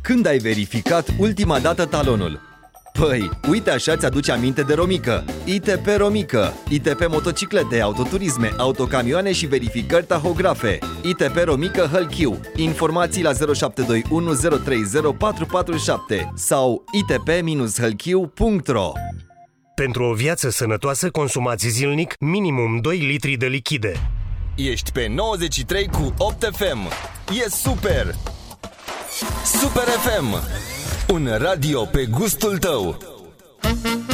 Când ai verificat ultima dată talonul? Păi, uite așa ți-aduce aminte de Romică. ITP Romică. ITP motociclete, autoturisme, autocamioane și verificări tahografe. ITP Romică Hălchiu. Informații la 0721 030 447 sau itp-hălchiu.ro. Pentru o viață sănătoasă, consumați zilnic minimum 2 litri de lichide. Ești pe 93 cu 8 FM. E super! Super FM! Un radio pe gustul tău.